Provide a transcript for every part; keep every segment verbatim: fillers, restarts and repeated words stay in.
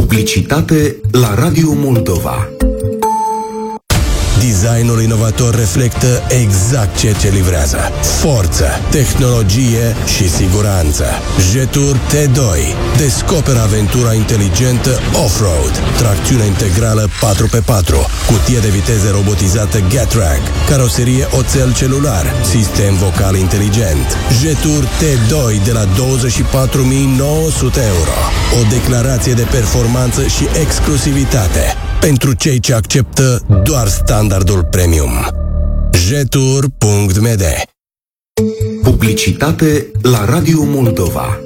Publicitate la Radio Moldova. Designul inovator reflectă exact ceea ce livrează: forță, tehnologie și siguranță. Jetour T doi. Descoperă aventura inteligentă off-road, tracțiune integrală patru pe patru, cutie de viteze robotizată Getrack, caroserie oțel celular, sistem vocal inteligent. Jetour T doi de la douăzeci și patru mii nouă sute euro. O declarație de performanță și exclusivitate pentru cei ce acceptă doar standardul premium. jetour punct m d. Publicitate la Radio Moldova.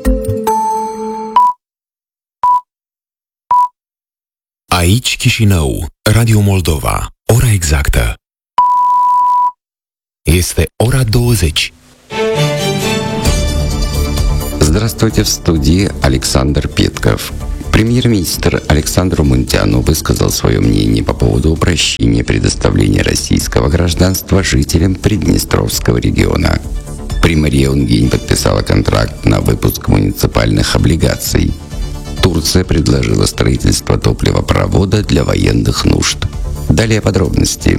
Aici Chișinău, Radio Moldova. Ora exactă este ora douăzeci. Здравствуйте, в студии Александр Петков. Премьер-министр Александр Мунтяну высказал свое мнение по поводу упрощения предоставления российского гражданства жителям Приднестровского региона. Примария Унгень подписала контракт на выпуск муниципальных облигаций. Турция предложила строительство топливопровода для военных нужд. Далее подробности.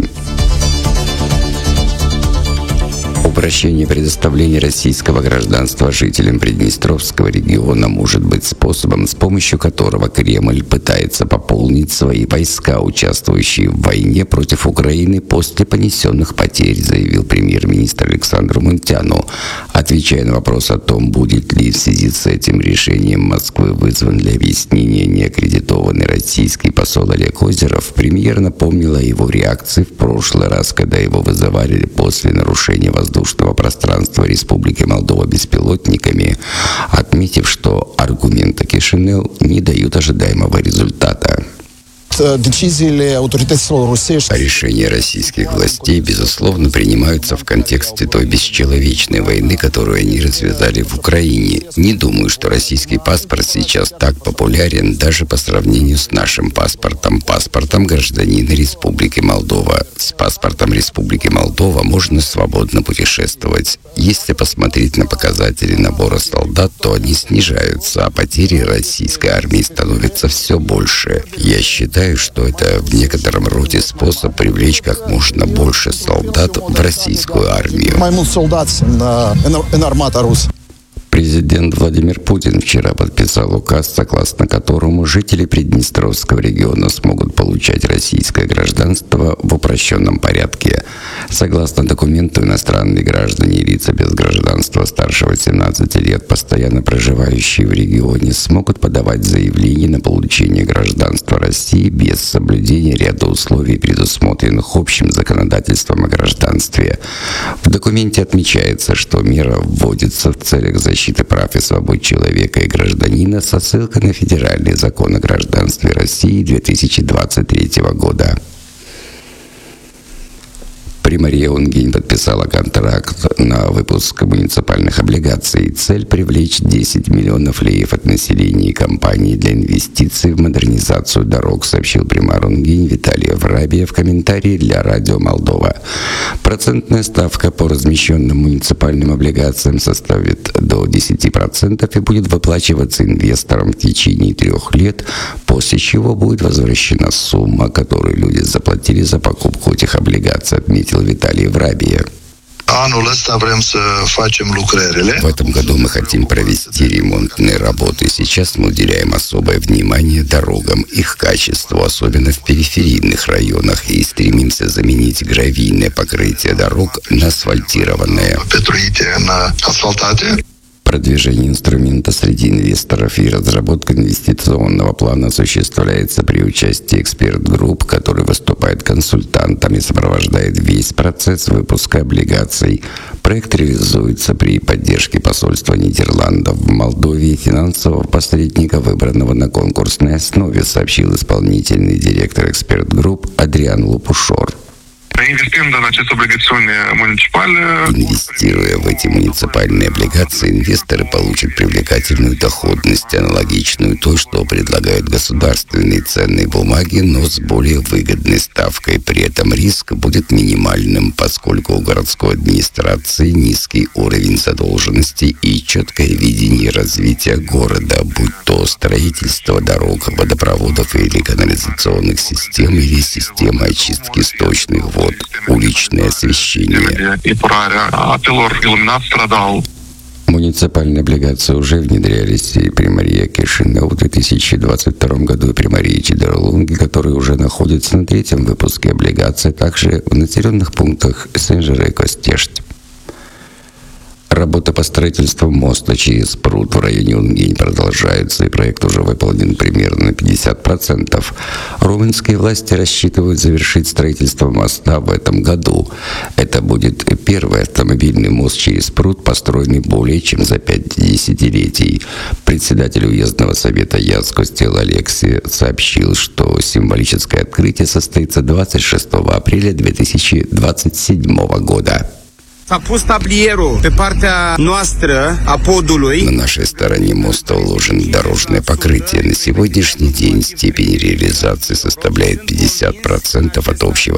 Упрощение предоставления российского гражданства жителям Приднестровского региона может быть способом, с помощью которого Кремль пытается пополнить свои войска, участвующие в войне против Украины после понесенных потерь, заявил премьер-министр Александр Мунтяну. Отвечая на вопрос о том, будет ли в связи с этим решением Москвы вызван для объяснения неаккредитованный российский посол Олег Озеров, премьер напомнил о его реакции в прошлый раз, когда его вызывали после нарушения воздушного пространства Республики Молдова беспилотниками, отметив, что аргументы Кишинев не дают ожидаемого результата. Решения российских властей, безусловно, принимаются в контексте той бесчеловечной войны, которую они развязали в Украине. Не думаю, что российский паспорт сейчас так популярен даже по сравнению с нашим паспортом, паспортом гражданина Республики Молдова. С паспортом Республики Молдова можно свободно путешествовать. Если посмотреть на показатели набора солдат, то они снижаются, а потери российской армии становятся все больше. Я считаю, что это в некотором роде способ привлечь как можно больше солдат в российскую армию. Президент Владимир Путин вчера подписал указ, согласно которому жители Приднестровского региона смогут получать российское гражданство в упрощенном порядке. Согласно документу, иностранные граждане и лица без гражданства старше восемнадцати лет, постоянно проживающие в регионе, смогут подавать заявление на получение гражданства России без соблюдения ряда условий, предусмотренных общим законодательством о гражданстве. В документе отмечается, что мера вводится в целях защиты защиты прав и свобод человека и гражданина со ссылкой на федеральный закон о гражданстве России две тысячи двадцать третьего года. Примария Унгень подписала контракт на выпуск муниципальных облигаций. Цель – привлечь десять миллионов леев от населения и компаний для инвестиций в модернизацию дорог, сообщил примар Унгень Виталий Врабия в комментарии для Радио Молдова. Процентная ставка по размещенным муниципальным облигациям составит до десяти процентов и будет выплачиваться инвесторам в течение трех лет, после чего будет возвращена сумма, которую люди заплатили за покупку этих облигаций, отметил Виталий Врабия. В этом году мы хотим провести ремонтные работы. Сейчас мы уделяем особое внимание дорогам, их качеству, особенно в периферийных районах, и стремимся заменить гравийное покрытие дорог на асфальтированное. Продвижение инструмента среди инвесторов и разработка инвестиционного плана осуществляется при участии эксперт-групп, который выступает консультантом и сопровождает весь процесс выпуска облигаций. Проект реализуется при поддержке посольства Нидерландов в Молдове и финансового посредника, выбранного на конкурсной основе, сообщил исполнительный директор эксперт-групп Адриан Лупушор. Инвестируя в эти муниципальные облигации, инвесторы получат привлекательную доходность, аналогичную той, что предлагают государственные ценные бумаги, но с более выгодной ставкой. При этом риск будет минимальным, поскольку у городской администрации низкий уровень задолженности и четкое видение развития города, будь то строительство дорог, водопроводов или канализационных систем, или система очистки сточных вод, уличное освещение. Муниципальные облигации уже внедрялись и при Марии Кишинев в две тысячи двадцать втором году, и при Марии Чидерлунге, которые уже находятся на третьем выпуске облигаций, также в населенных пунктах Сен-Жере и Костешт. Работа по строительству моста через пруд в районе Унгень продолжается, и проект уже выполнен примерно на пятьдесят процентов. Румынские власти рассчитывают завершить строительство моста в этом году. Это будет первый автомобильный мост через пруд, построенный более чем за пять десятилетий. Председатель уездного совета Яц Костел Алекси сообщил, что символическое открытие состоится двадцать шестого апреля две тысячи двадцать седьмого года. S-a pus tablierul pe partea noastră a podului. На нашей стороне моста уложено дорожное покрытие. На сегодняшний день степень реализации составляет пятьдесят процентов от общего